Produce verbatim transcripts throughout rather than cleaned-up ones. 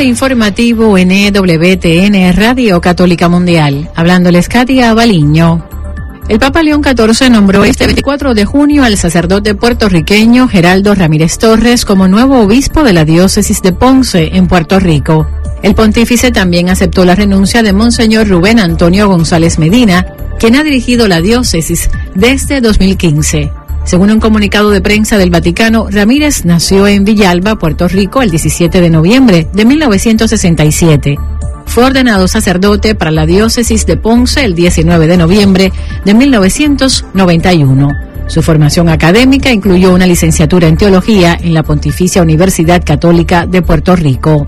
Avance informativo en E W T N Radio Católica Mundial. Hablándoles Katia Baliño. El Papa León catorce nombró este veinticuatro de junio al sacerdote puertorriqueño Geraldo Ramírez Torres como nuevo obispo de la diócesis de Ponce, en Puerto Rico. El pontífice también aceptó la renuncia de Monseñor Rubén Antonio González Medina, quien ha dirigido la diócesis desde dos mil quince. Según un comunicado de prensa del Vaticano, Ramírez nació en Villalba, Puerto Rico, el diecisiete de noviembre de mil novecientos sesenta y siete. Fue ordenado sacerdote para la diócesis de Ponce el diecinueve de noviembre de mil novecientos noventa y uno. Su formación académica incluyó una licenciatura en teología en la Pontificia Universidad Católica de Puerto Rico.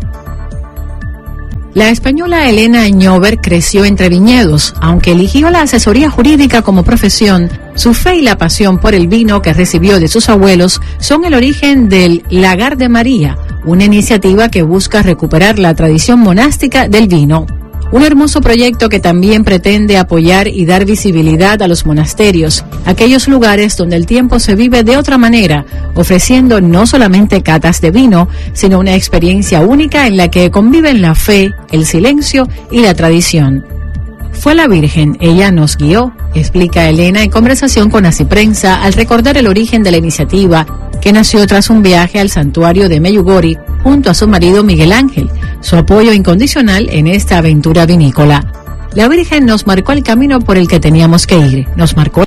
La española Elena Ñover creció entre viñedos. Aunque eligió la asesoría jurídica como profesión, su fe y la pasión por el vino que recibió de sus abuelos son el origen del Lagar de María, una iniciativa que busca recuperar la tradición monástica del vino. Un hermoso proyecto que también pretende apoyar y dar visibilidad a los monasterios, aquellos lugares donde el tiempo se vive de otra manera, ofreciendo no solamente catas de vino, sino una experiencia única en la que conviven la fe, el silencio y la tradición. Fue la Virgen, ella nos guió, explica Elena en conversación con Así Prensa al recordar el origen de la iniciativa, que nació tras un viaje al santuario de Meyugori junto a su marido Miguel Ángel, su apoyo incondicional en esta aventura vinícola. La Virgen nos marcó el camino por el que teníamos que ir, nos marcó.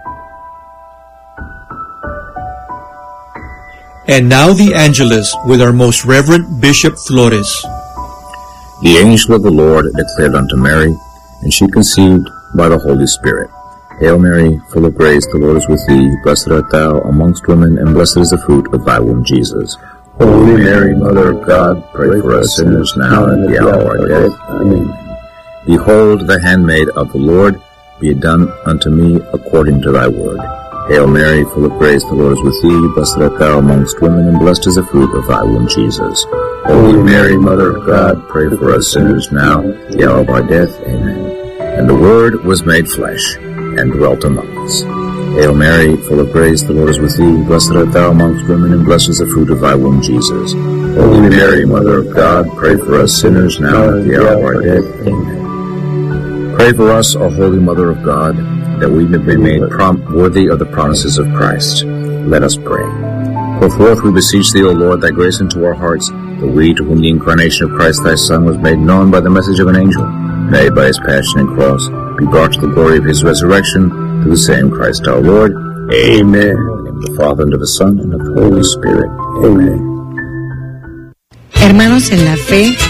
And now the Angelus with our most reverend Bishop Flores. The angel of the Lord declared unto Mary, and she conceived by the Holy Spirit. Hail Mary, full of grace, the Lord is with thee. Blessed art thou amongst women, and blessed is the fruit of thy womb, Jesus. Holy Mary, Mother of God, pray for us sinners now and at the hour of our death. Amen. Behold, the handmaid of the Lord, be it done unto me according to thy word. Hail Mary, full of grace, the Lord is with thee. Blessed art thou amongst women, and blessed is the fruit of thy womb, Jesus. Holy Mary, Mother of God, pray for us sinners now and at the hour of our death. Amen. And the Word was made flesh, and dwelt among us. Hail Mary, full of grace, the Lord is with thee. Blessed art thou amongst women, and blessed is the fruit of thy womb, Jesus. Holy Mary, Mother of God, pray for us sinners now and at the hour of our death. Amen. Pray for us, O Holy Mother of God, that we may be made prompt worthy of the promises of Christ. Let us pray. Pour forth, we beseech thee, O Lord, thy grace into our hearts, that we, to whom the incarnation of Christ thy Son was made known by the message of an angel, may by his passion and cross be brought to the glory of his resurrection, through the same Christ our Lord. Amen. In the name of the Father, and of the Son, and of the Holy Spirit. Amen. Hermanos en la fe,